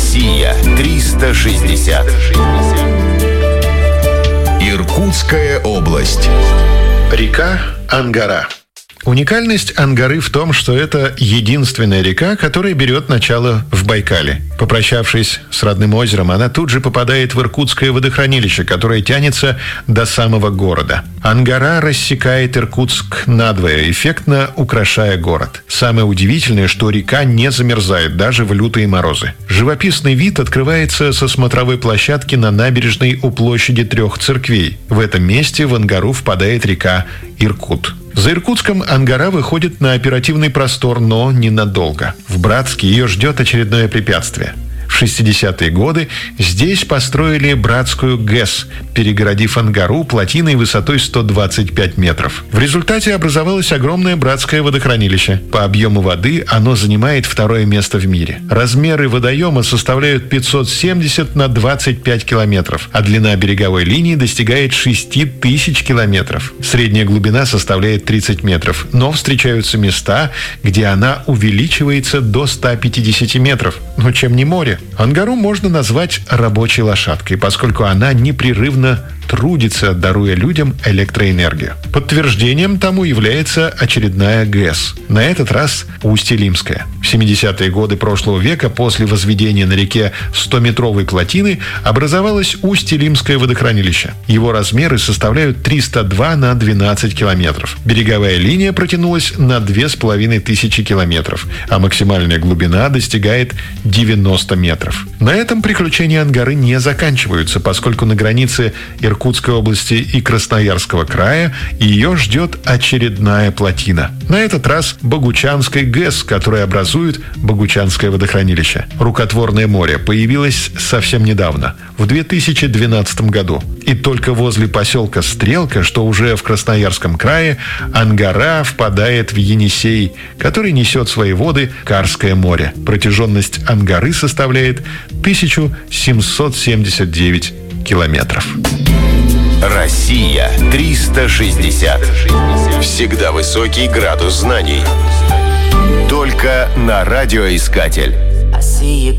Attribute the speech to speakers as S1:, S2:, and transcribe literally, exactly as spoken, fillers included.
S1: Россия триста шестьдесят. Иркутская область.
S2: Река Ангара. Уникальность Ангары в том, что это единственная река, которая берет начало в Байкале. Попрощавшись с родным озером, она тут же попадает в Иркутское водохранилище, которое тянется до самого города. Ангара рассекает Иркутск надвое, эффектно украшая город. Самое удивительное, что река не замерзает даже в лютые морозы. Живописный вид открывается со смотровой площадки на набережной у площади трех церквей. В этом месте в Ангару впадает река Иркут. За Иркутском Ангара выходит на оперативный простор, но ненадолго. В Братске ее ждет очередное препятствие. В шестидесятые годы здесь построили Братскую ГЭС, перегородив Ангару плотиной высотой сто двадцать пять метров. В результате образовалось огромное Братское водохранилище. По объему воды оно занимает второе место в мире. Размеры водоема составляют пятьсот семьдесят на двадцать пять километров, а длина береговой линии достигает шесть тысяч километров. Средняя глубина составляет тридцать метров, но встречаются места, где она увеличивается до ста пятидесяти метров. Но чем не море? Ангару можно назвать рабочей лошадкой, поскольку она непрерывно трудится, даруя людям электроэнергию. Подтверждением тому является очередная ГЭС. На этот раз Усть-Илимская. В семидесятые годы прошлого века после возведения на реке стометровой плотины образовалось Усть-Илимское водохранилище. Его размеры составляют триста два на двенадцать километров. Береговая линия протянулась на две с половиной тысячи километров, а максимальная глубина достигает девяноста метров. На этом приключения Ангары не заканчиваются, поскольку на границе Иркутской области и Красноярского края ее ждет очередная плотина. На этот раз Богучанской ГЭС, которая образует Богучанское водохранилище. Рукотворное море появилось совсем недавно, в две тысячи двенадцатом году. И только возле поселка Стрелка, что уже в Красноярском крае, Ангара впадает в Енисей, который несет свои воды Карское море. Протяженность Ангары составляет тысячу семьсот семьдесят девять километров.
S1: Россия триста шестьдесят. Всегда высокий градус знаний. Только на радиоискатель.